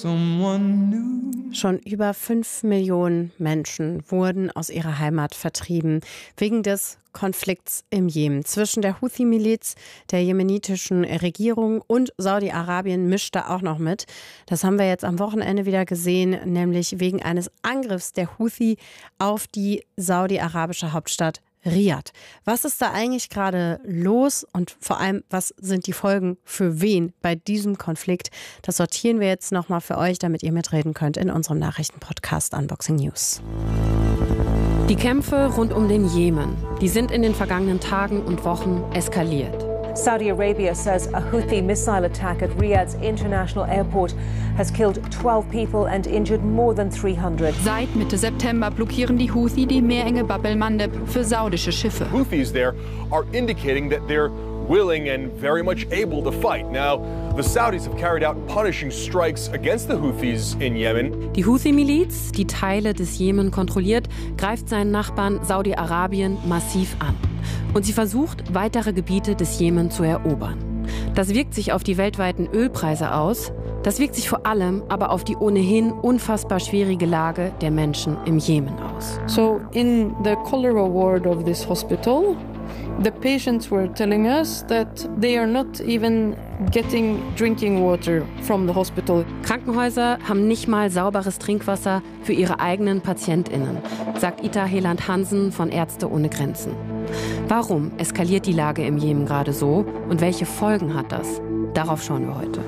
Schon über 5 Millionen Menschen wurden aus ihrer Heimat vertrieben, wegen des Konflikts im Jemen. Zwischen der Houthi-Miliz, der jemenitischen Regierung und Saudi-Arabien mischt da auch noch mit. Das haben wir jetzt am Wochenende wieder gesehen, nämlich wegen eines Angriffs der Houthi auf die saudi-arabische Hauptstadt Riad. Was ist da eigentlich gerade los und vor allem, was sind die Folgen für wen bei diesem Konflikt? Das sortieren wir jetzt nochmal für euch, damit ihr mitreden könnt in unserem Nachrichtenpodcast Unboxing News. Die Kämpfe rund um den Jemen, die sind in den vergangenen Tagen und Wochen eskaliert. Saudi Arabia says a Houthi missile attack at Riyadh's international airport has killed 12 people and injured more than 300. Seit Mitte September blockieren die Houthi die Meerenge Bab el-Mandeb für saudische Schiffe. Houthis there are indicating that they're willing and very much able to fight. Now, the Saudis have carried out punishing strikes against the Houthis in Yemen. Die Houthi-Miliz, die Teile des Jemen kontrolliert, greift seinen Nachbarn Saudi-Arabien massiv an. Und sie versucht, weitere Gebiete des Jemen zu erobern. Das wirkt sich auf die weltweiten Ölpreise aus. Das wirkt sich vor allem aber auf die ohnehin unfassbar schwierige Lage der Menschen im Jemen aus. So in the cholera ward of this hospital, the patients were telling us that they are not even getting drinking water from the hospital. Krankenhäuser haben nicht mal sauberes Trinkwasser für ihre eigenen PatientInnen, sagt Ita Heland-Hansen von Ärzte ohne Grenzen. Warum eskaliert die Lage im Jemen gerade so und welche Folgen hat das? Darauf schauen wir heute.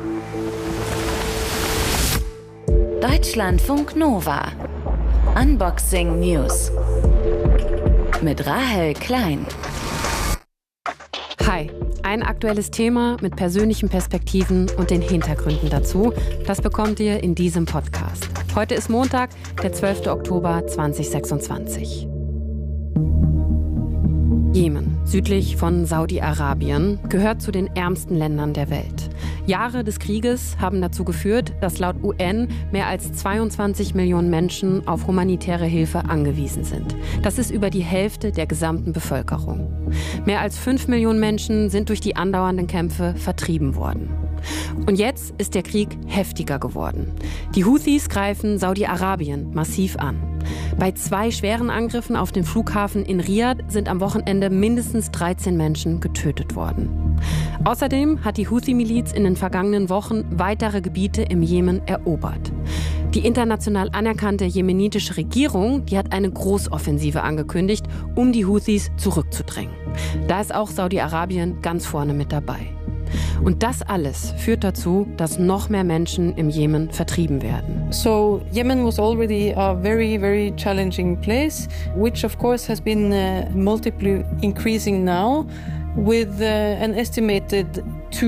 Deutschlandfunk Nova. Unboxing News. Mit Rahel Klein. Hi, ein aktuelles Thema mit persönlichen Perspektiven und den Hintergründen dazu, das bekommt ihr in diesem Podcast. Heute ist Montag, der 12. Oktober 2026. Jemen, südlich von Saudi-Arabien, gehört zu den ärmsten Ländern der Welt. Jahre des Krieges haben dazu geführt, dass laut UN mehr als 22 Millionen Menschen auf humanitäre Hilfe angewiesen sind. Das ist über die Hälfte der gesamten Bevölkerung. Mehr als 5 Millionen Menschen sind durch die andauernden Kämpfe vertrieben worden. Und jetzt ist der Krieg heftiger geworden. Die Houthis greifen Saudi-Arabien massiv an. Bei 2 schweren Angriffen auf den Flughafen in Riad sind am Wochenende mindestens 13 Menschen getötet worden. Außerdem hat die Houthi-Miliz in den vergangenen Wochen weitere Gebiete im Jemen erobert. Die international anerkannte jemenitische Regierung, die hat eine Großoffensive angekündigt, um die Houthis zurückzudrängen. Da ist auch Saudi-Arabien ganz vorne mit dabei. Und das alles führt dazu, dass noch mehr Menschen im Jemen vertrieben werden. So Yemen was already a very, very challenging place, which of course has been multiply increasing now, with an estimated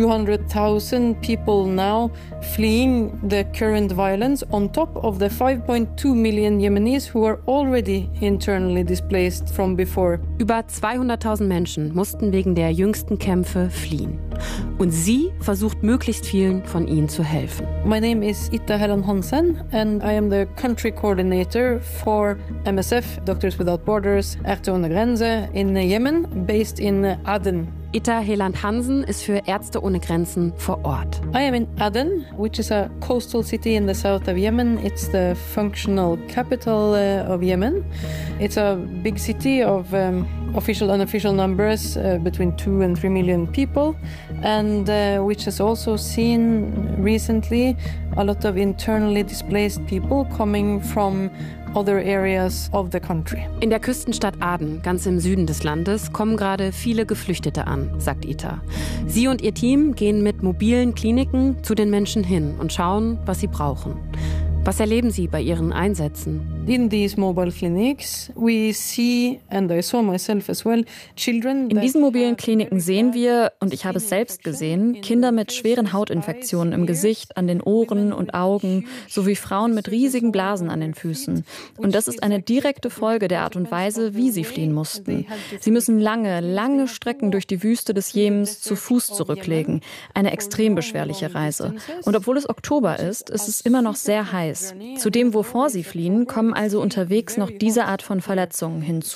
200,000 people now fleeing the current violence on top of the 5.2 million Yemenis who are already internally displaced from before. Über 200.000 Menschen mussten wegen der jüngsten Kämpfe fliehen. Und sie versucht möglichst vielen von ihnen zu helfen. My name is Ita Heland-Hansen and I am the country coordinator for MSF, Doctors Without Borders, Ärzte ohne Grenze in Yemen, based in Aden. Ita Heland-Hansen ist für Ärzte ohne Grenzen vor Ort. I am in Aden, which is a coastal city in the south of Yemen. It's the functional capital of Yemen. It's a big city of official and unofficial numbers between 2 and 3 million people, and which has also seen recently a lot of internally displaced people coming from other areas of the country. In der Küstenstadt Aden, ganz im Süden des Landes, kommen gerade viele Geflüchtete an, sagt Ita. Sie und ihr Team gehen mit mobilen Kliniken zu den Menschen hin und schauen, was sie brauchen. Was erleben Sie bei Ihren Einsätzen? In these mobile clinics we see, and I saw myself as well, children. In diesen mobilen Kliniken sehen wir, und ich habe es selbst gesehen, Kinder mit schweren Hautinfektionen im Gesicht, an den Ohren und Augen, sowie Frauen mit riesigen Blasen an den Füßen. Und das ist eine direkte Folge der Art und Weise, wie sie fliehen mussten. Sie müssen lange Strecken durch die Wüste des Jemens zu Fuß zurücklegen. Eine extrem beschwerliche Reise. Und obwohl es Oktober ist, ist es immer noch sehr heiß. Zu dem, wovor sie fliehen, kommen also unterwegs noch diese Art von Verletzungen hinzu.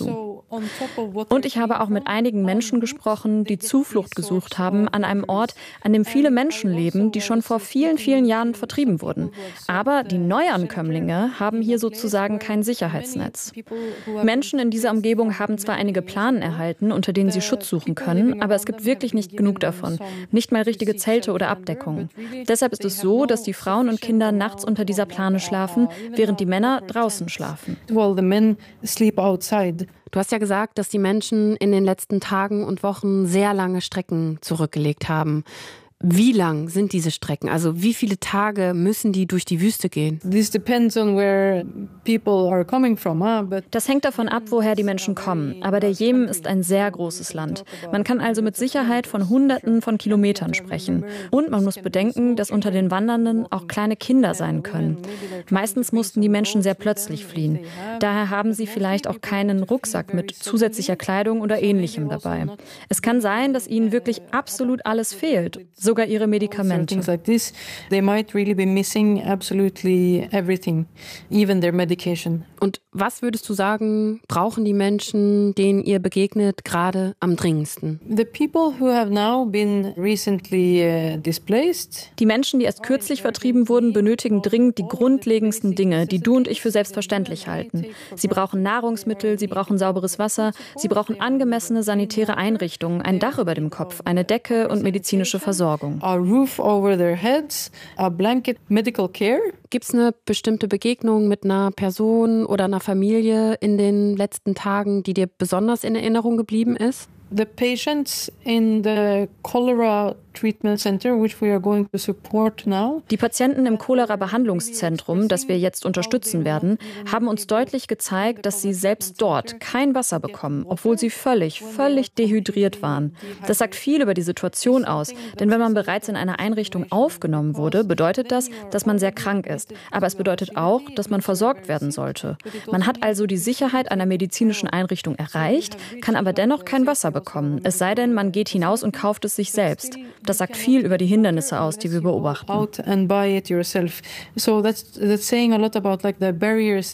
Und ich habe auch mit einigen Menschen gesprochen, die Zuflucht gesucht haben an einem Ort, an dem viele Menschen leben, die schon vor vielen, vielen Jahren vertrieben wurden. Aber die Neuankömmlinge haben hier sozusagen kein Sicherheitsnetz. Menschen in dieser Umgebung haben zwar einige Planen erhalten, unter denen sie Schutz suchen können, aber es gibt wirklich nicht genug davon. Nicht mal richtige Zelte oder Abdeckungen. Deshalb ist es so, dass die Frauen und Kinder nachts unter dieser Plane schlafen, während die Männer draußen schlafen. While the men sleep outside. Du hast ja gesagt, dass die Menschen in den letzten Tagen und Wochen sehr lange Strecken zurückgelegt haben. Wie lang sind diese Strecken? Also wie viele Tage müssen die durch die Wüste gehen? This depends on where people are coming from. Das hängt davon ab, woher die Menschen kommen. Aber der Jemen ist ein sehr großes Land. Man kann also mit Sicherheit von Hunderten von Kilometern sprechen. Und man muss bedenken, dass unter den Wandernden auch kleine Kinder sein können. Meistens mussten die Menschen sehr plötzlich fliehen. Daher haben sie vielleicht auch keinen Rucksack mit zusätzlicher Kleidung oder Ähnlichem dabei. Es kann sein, dass ihnen wirklich absolut alles fehlt. Sogar ihre Medikamente. Things like this, they might really be missing absolutely everything, even their medication. Und was würdest du sagen, brauchen die Menschen, denen ihr begegnet, gerade am dringendsten? The people who have now been recently displaced. Die Menschen, die erst kürzlich vertrieben wurden, benötigen dringend die grundlegendsten Dinge, die du und ich für selbstverständlich halten. Sie brauchen Nahrungsmittel, sie brauchen sauberes Wasser, sie brauchen angemessene sanitäre Einrichtungen, ein Dach über dem Kopf, eine Decke und medizinische Versorgung. A roof over their heads, a blanket, medical care. Gibt es eine bestimmte Begegnung mit einer Person oder einer Familie in den letzten Tagen, die dir besonders in Erinnerung geblieben ist? The patients in the cholera treatment center, which we are going to support now. Die Patienten im Cholera-Behandlungszentrum, das wir jetzt unterstützen werden, haben uns deutlich gezeigt, dass sie selbst dort kein Wasser bekommen, obwohl sie völlig dehydriert waren. Das sagt viel über die Situation aus, denn wenn man bereits in einer Einrichtung aufgenommen wurde, bedeutet das, dass man sehr krank ist. Aber es bedeutet auch, dass man versorgt werden sollte. Man hat also die Sicherheit einer medizinischen Einrichtung erreicht, kann aber dennoch kein Wasser bekommen. Es sei denn, man geht hinaus und kauft es sich selbst. Das sagt viel über die Hindernisse aus, die wir beobachten. Out and buy it yourself. So that's saying a lot about like the barriers.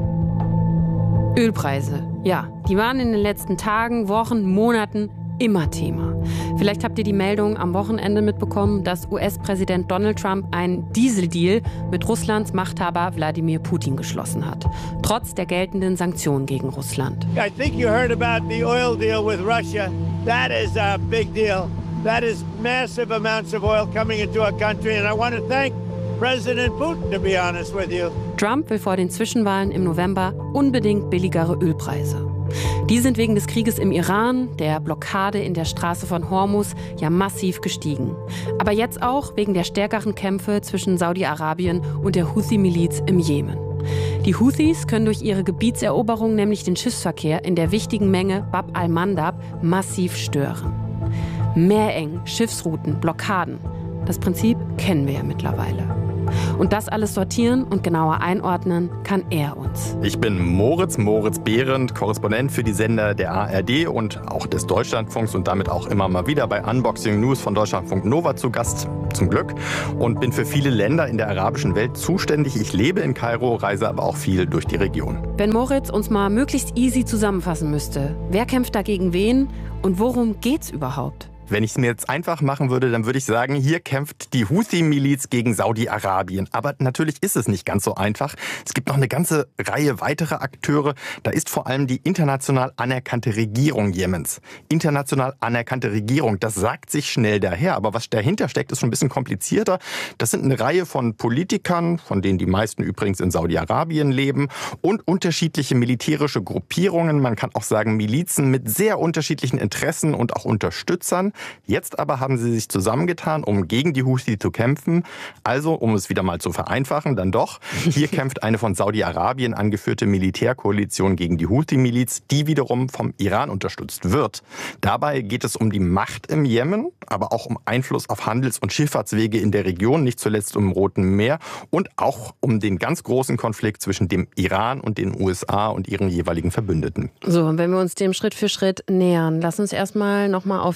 Ölpreise. Ja, die waren in den letzten Tagen, Wochen, Monaten immer Thema. Vielleicht habt ihr die Meldung am Wochenende mitbekommen, dass US-Präsident Donald Trump einen Dieseldeal mit Russlands Machthaber Wladimir Putin geschlossen hat. Trotz der geltenden Sanktionen gegen Russland. I think you heard about the oil deal with Russia. That is a big deal. That is massive amounts of oil coming into our country, and I want to thank President Putin, to be honest with you. Trump will vor den Zwischenwahlen im November unbedingt billigere Ölpreise. Die sind wegen des Krieges im Iran, der Blockade in der Straße von Hormuz, ja massiv gestiegen. Aber jetzt auch wegen der stärkeren Kämpfe zwischen Saudi-Arabien und der Houthi-Miliz im Jemen. Die Houthis können durch ihre Gebietseroberung nämlich den Schiffsverkehr in der wichtigen Menge Bab al-Mandab massiv stören. Meerengen, Schiffsrouten, Blockaden. Das Prinzip kennen wir ja mittlerweile. Und das alles sortieren und genauer einordnen kann er uns. Ich bin Moritz Behrendt, Korrespondent für die Sender der ARD und auch des Deutschlandfunks und damit auch immer mal wieder bei Unboxing News von Deutschlandfunk Nova zu Gast, zum Glück. Und bin für viele Länder in der arabischen Welt zuständig. Ich lebe in Kairo, reise aber auch viel durch die Region. Wenn Moritz uns mal möglichst easy zusammenfassen müsste, wer kämpft da gegen wen und worum geht's überhaupt? Wenn ich es mir jetzt einfach machen würde, dann würde ich sagen, hier kämpft die Houthi-Miliz gegen Saudi-Arabien. Aber natürlich ist es nicht ganz so einfach. Es gibt noch eine ganze Reihe weiterer Akteure. Da ist vor allem die international anerkannte Regierung Jemens. International anerkannte Regierung, das sagt sich schnell daher. Aber was dahinter steckt, ist schon ein bisschen komplizierter. Das sind eine Reihe von Politikern, von denen die meisten übrigens in Saudi-Arabien leben, und unterschiedliche militärische Gruppierungen. Man kann auch sagen Milizen mit sehr unterschiedlichen Interessen und auch Unterstützern. Jetzt aber haben sie sich zusammengetan, um gegen die Houthi zu kämpfen. Also, um es wieder mal zu vereinfachen, dann doch. Hier kämpft eine von Saudi-Arabien angeführte Militärkoalition gegen die Houthi-Miliz, die wiederum vom Iran unterstützt wird. Dabei geht es um die Macht im Jemen, aber auch um Einfluss auf Handels- und Schifffahrtswege in der Region, nicht zuletzt um Roten Meer und auch um den ganz großen Konflikt zwischen dem Iran und den USA und ihren jeweiligen Verbündeten. So, und wenn wir uns dem Schritt für Schritt nähern, lass uns erstmal nochmal auf die Houthi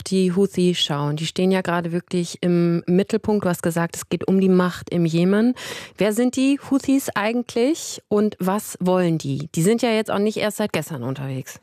Houthi schauen, die stehen ja gerade wirklich im Mittelpunkt. Du hast gesagt, es geht um die Macht im Jemen. Wer sind die Houthis eigentlich und was wollen die? Die sind ja jetzt auch nicht erst seit gestern unterwegs.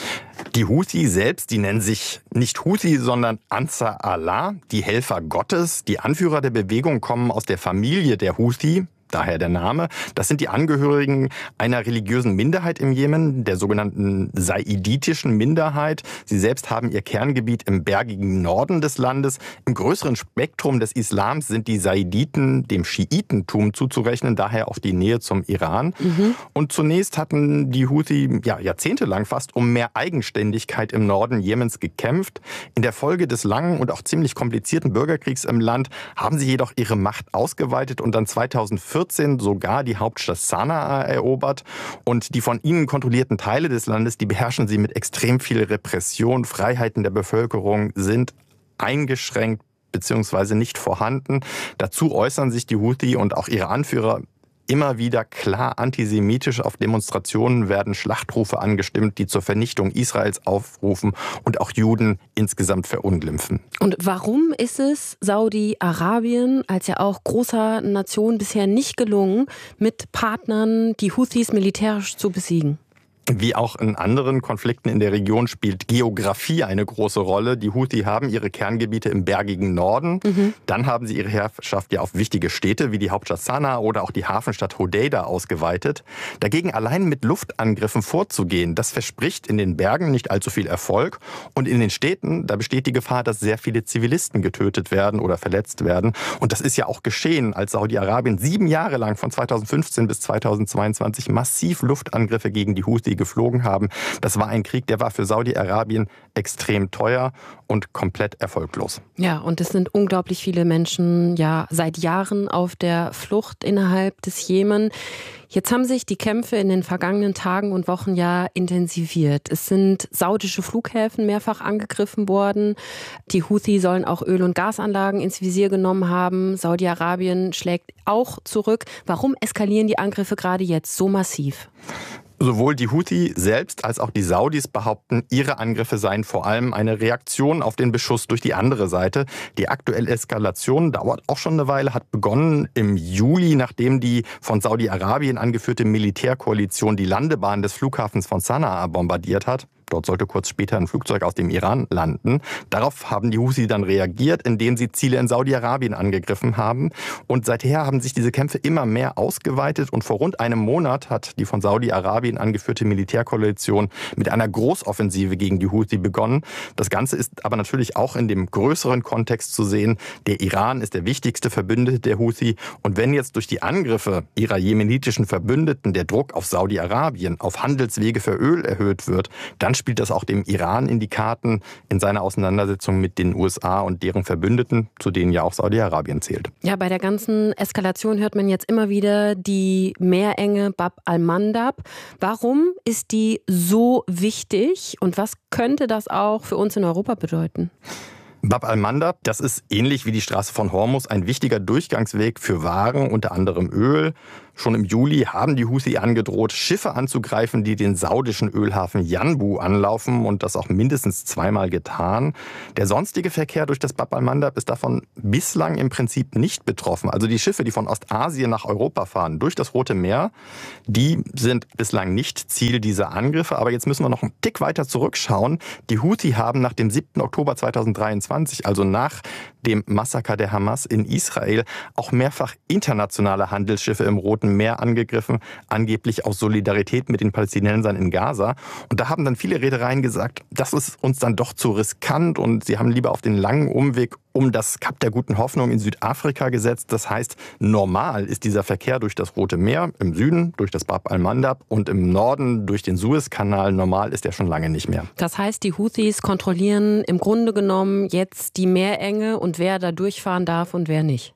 Die Houthi selbst, die nennen sich nicht Houthi, sondern Ansar Allah, die Helfer Gottes. Die Anführer der Bewegung kommen aus der Familie der Houthi. Daher der Name. Das sind die Angehörigen einer religiösen Minderheit im Jemen, der sogenannten saiditischen Minderheit. Sie selbst haben ihr Kerngebiet im bergigen Norden des Landes. Im größeren Spektrum des Islams sind die Saiditen dem Schiitentum zuzurechnen, daher auch die Nähe zum Iran. Und zunächst hatten die Houthi jahrzehntelang fast um mehr Eigenständigkeit im Norden Jemens gekämpft. In der Folge des langen und auch ziemlich komplizierten Bürgerkriegs im Land haben sie jedoch ihre Macht ausgeweitet und dann 2014 sogar die Hauptstadt Sanaa erobert. Und die von ihnen kontrollierten Teile des Landes, die beherrschen sie mit extrem viel Repression. Freiheiten der Bevölkerung sind eingeschränkt bzw. nicht vorhanden. Dazu äußern sich die Houthi und auch ihre Anführer immer wieder klar antisemitisch. Auf Demonstrationen werden Schlachtrufe angestimmt, die zur Vernichtung Israels aufrufen und auch Juden insgesamt verunglimpfen. Und warum ist es Saudi-Arabien als ja auch großer Nation bisher nicht gelungen, mit Partnern die Houthis militärisch zu besiegen? Wie auch in anderen Konflikten in der Region spielt Geografie eine große Rolle. Die Houthi haben ihre Kerngebiete im bergigen Norden. Dann haben sie ihre Herrschaft ja auf wichtige Städte wie die Hauptstadt Sanaa oder auch die Hafenstadt Hodeida ausgeweitet. Dagegen allein mit Luftangriffen vorzugehen, das verspricht in den Bergen nicht allzu viel Erfolg. Und in den Städten, da besteht die Gefahr, dass sehr viele Zivilisten getötet werden oder verletzt werden. Und das ist ja auch geschehen, als Saudi-Arabien 7 Jahre lang von 2015 bis 2022 massiv Luftangriffe gegen die Houthi geflogen haben. Das war ein Krieg, der war für Saudi-Arabien extrem teuer und komplett erfolglos. Ja, und es sind unglaublich viele Menschen ja seit Jahren auf der Flucht innerhalb des Jemen. Jetzt haben sich die Kämpfe in den vergangenen Tagen und Wochen ja intensiviert. Es sind saudische Flughäfen mehrfach angegriffen worden. Die Houthi sollen auch Öl- und Gasanlagen ins Visier genommen haben. Saudi-Arabien schlägt auch zurück. Warum eskalieren die Angriffe gerade jetzt so massiv? Sowohl die Houthi selbst als auch die Saudis behaupten, ihre Angriffe seien vor allem eine Reaktion auf den Beschuss durch die andere Seite. Die aktuelle Eskalation dauert auch schon eine Weile, hat begonnen im Juli, nachdem die von Saudi-Arabien angeführte Militärkoalition die Landebahn des Flughafens von Sanaa bombardiert hat. Dort sollte kurz später ein Flugzeug aus dem Iran landen. Darauf haben die Houthi dann reagiert, indem sie Ziele in Saudi-Arabien angegriffen haben. Und seither haben sich diese Kämpfe immer mehr ausgeweitet. Und vor rund einem Monat hat die von Saudi-Arabien angeführte Militärkoalition mit einer Großoffensive gegen die Houthi begonnen. Das Ganze ist aber natürlich auch in dem größeren Kontext zu sehen. Der Iran ist der wichtigste Verbündete der Houthi. Und wenn jetzt durch die Angriffe ihrer jemenitischen Verbündeten der Druck auf Saudi-Arabien, auf Handelswege für Öl erhöht wird, dann spielt das auch dem Iran in die Karten in seiner Auseinandersetzung mit den USA und deren Verbündeten, zu denen ja auch Saudi-Arabien zählt. Ja, bei der ganzen Eskalation hört man jetzt immer wieder die Meerenge Bab al-Mandab. Warum ist die so wichtig und was könnte das auch für uns in Europa bedeuten? Bab al-Mandab, das ist ähnlich wie die Straße von Hormuz ein wichtiger Durchgangsweg für Waren, unter anderem Öl. Schon im Juli haben die Houthi angedroht, Schiffe anzugreifen, die den saudischen Ölhafen Yanbu anlaufen und das auch mindestens 2-mal getan. Der sonstige Verkehr durch das Bab al-Mandab ist davon bislang im Prinzip nicht betroffen. Also die Schiffe, die von Ostasien nach Europa fahren, durch das Rote Meer, die sind bislang nicht Ziel dieser Angriffe. Aber jetzt müssen wir noch einen Tick weiter zurückschauen. Die Houthi haben nach dem 7. Oktober 2023, also nach dem Massaker der Hamas in Israel, auch mehrfach internationale Handelsschiffe im Roten Meer angegriffen, angeblich aus Solidarität mit den Palästinensern in Gaza. Und da haben dann viele Reedereien gesagt, das ist uns dann doch zu riskant und sie haben lieber auf den langen Umweg um das Kap der Guten Hoffnung in Südafrika gesetzt. Das heißt, normal ist dieser Verkehr durch das Rote Meer, im Süden durch das Bab al-Mandab und im Norden durch den Suezkanal. Normal ist er schon lange nicht mehr. Das heißt, die Houthis kontrollieren im Grunde genommen jetzt die Meerenge und wer da durchfahren darf und wer nicht.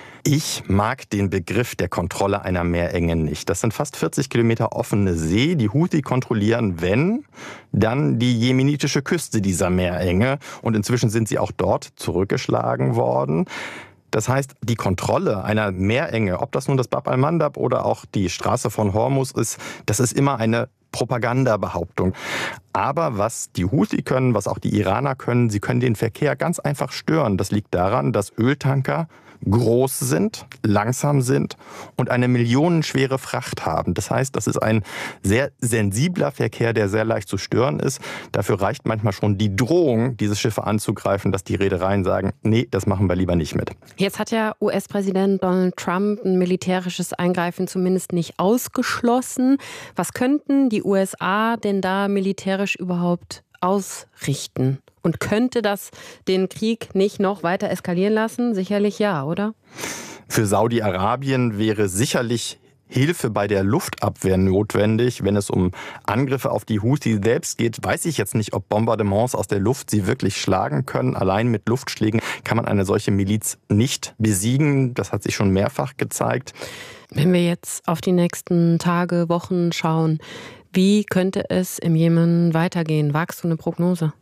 Ich mag den Begriff der Kontrolle einer Meerenge nicht. Das sind fast 40 Kilometer offene See. Die Houthi kontrollieren, wenn, dann die jemenitische Küste dieser Meerenge. Und inzwischen sind sie auch dort zurückgeschlagen worden. Das heißt, die Kontrolle einer Meerenge, ob das nun das Bab al-Mandab oder auch die Straße von Hormuz ist, das ist immer eine Propagandabehauptung. Aber was die Houthi können, was auch die Iraner können, sie können den Verkehr ganz einfach stören. Das liegt daran, dass Öltanker groß sind, langsam sind und eine millionenschwere Fracht haben. Das heißt, das ist ein sehr sensibler Verkehr, der sehr leicht zu stören ist. Dafür reicht manchmal schon die Drohung, diese Schiffe anzugreifen, dass die Reedereien sagen, nee, das machen wir lieber nicht mit. Jetzt hat ja US-Präsident Donald Trump ein militärisches Eingreifen zumindest nicht ausgeschlossen. Was könnten die USA denn da militärisch überhaupt ausrichten? Und könnte das den Krieg nicht noch weiter eskalieren lassen? Sicherlich ja, oder? Für Saudi-Arabien wäre sicherlich Hilfe bei der Luftabwehr notwendig. Wenn es um Angriffe auf die Houthi selbst geht, weiß ich jetzt nicht, ob Bombardements aus der Luft sie wirklich schlagen können. Allein mit Luftschlägen kann man eine solche Miliz nicht besiegen. Das hat sich schon mehrfach gezeigt. Wenn wir jetzt auf die nächsten Tage, Wochen schauen, wie könnte es im Jemen weitergehen? Wagst du eine Prognose?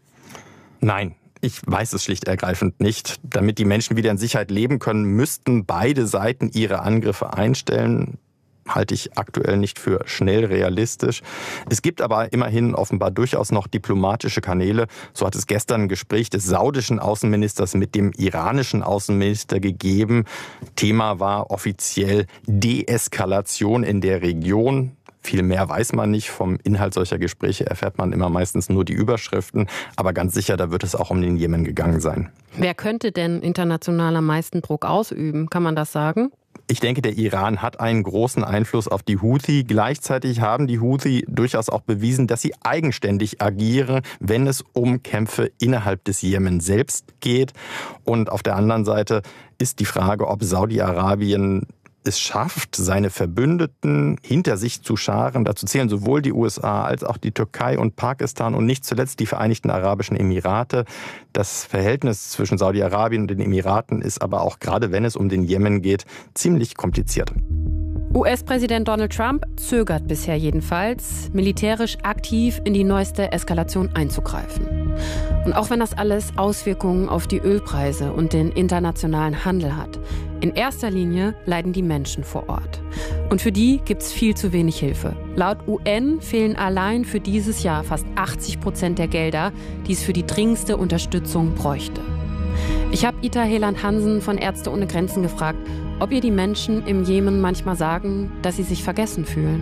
Nein, ich weiß es schlicht ergreifend nicht. Damit die Menschen wieder in Sicherheit leben können, müssten beide Seiten ihre Angriffe einstellen. Halte ich aktuell nicht für schnell realistisch. Es gibt aber immerhin offenbar durchaus noch diplomatische Kanäle. So hat es gestern ein Gespräch des saudischen Außenministers mit dem iranischen Außenminister gegeben. Thema war offiziell Deeskalation in der Region. Viel mehr weiß man nicht. Vom Inhalt solcher Gespräche erfährt man immer meistens nur die Überschriften. Aber ganz sicher, da wird es auch um den Jemen gegangen sein. Wer könnte denn international am meisten Druck ausüben? Kann man das sagen? Ich denke, der Iran hat einen großen Einfluss auf die Houthi. Gleichzeitig haben die Houthi durchaus auch bewiesen, dass sie eigenständig agieren, wenn es um Kämpfe innerhalb des Jemen selbst geht. Und auf der anderen Seite ist die Frage, ob Saudi-Arabien es schafft, seine Verbündeten hinter sich zu scharen. Dazu zählen sowohl die USA als auch die Türkei und Pakistan und nicht zuletzt die Vereinigten Arabischen Emirate. Das Verhältnis zwischen Saudi-Arabien und den Emiraten ist aber auch, gerade wenn es um den Jemen geht, ziemlich kompliziert. US-Präsident Donald Trump zögert bisher jedenfalls, militärisch aktiv in die neueste Eskalation einzugreifen. Und auch wenn das alles Auswirkungen auf die Ölpreise und den internationalen Handel hat, in erster Linie leiden die Menschen vor Ort. Und für die gibt es viel zu wenig Hilfe. Laut UN fehlen allein für dieses Jahr fast 80% der Gelder, die es für die dringendste Unterstützung bräuchte. Ich habe Ita Heland-Hansen von Ärzte ohne Grenzen gefragt, ob ihr die Menschen im Jemen manchmal sagen, dass sie sich vergessen fühlen.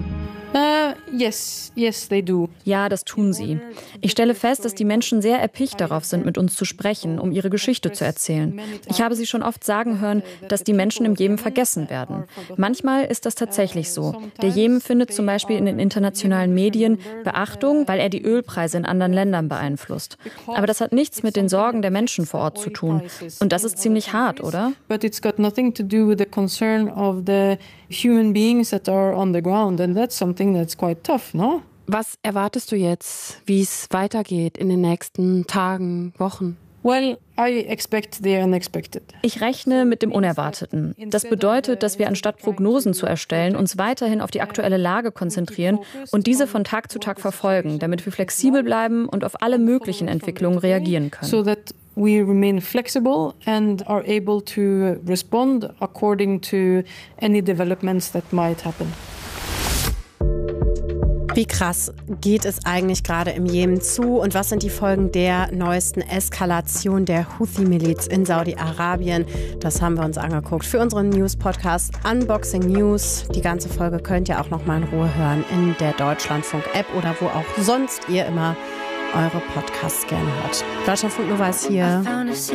Yes, they do. Ja, das tun sie. Ich stelle fest, dass die Menschen sehr erpicht darauf sind, mit uns zu sprechen, um ihre Geschichte zu erzählen. Ich habe sie schon oft sagen hören, dass die Menschen im Jemen vergessen werden. Manchmal ist das tatsächlich so. Der Jemen findet zum Beispiel in den internationalen Medien Beachtung, weil er die Ölpreise in anderen Ländern beeinflusst. Aber das hat nichts mit den Sorgen der Menschen vor Ort zu tun. Und das ist ziemlich hart, oder? But it's got nothing to do with the concern of the human beings that are on the ground. And that's something that's quite tough, no? Was erwartest du jetzt, wie es weitergeht in den nächsten Tagen, Wochen? Well, I expect the unexpected. Ich rechne mit dem Unerwarteten. Das bedeutet, dass wir anstatt Prognosen zu erstellen, uns weiterhin auf die aktuelle Lage konzentrieren und diese von Tag zu Tag verfolgen, damit wir flexibel bleiben und auf alle möglichen Entwicklungen reagieren können. So that we remain flexible and are able to respond according to any developments that might happen. Wie krass geht es eigentlich gerade im Jemen zu und was sind die Folgen der neuesten Eskalation der Houthi-Miliz in Saudi-Arabien? Das haben wir uns angeguckt für unseren News-Podcast Unboxing News. Die ganze Folge könnt ihr auch noch mal in Ruhe hören in der Deutschlandfunk-App oder wo auch sonst ihr immer eure Podcasts gerne hört. Deutschlandfunk Nova ist hier.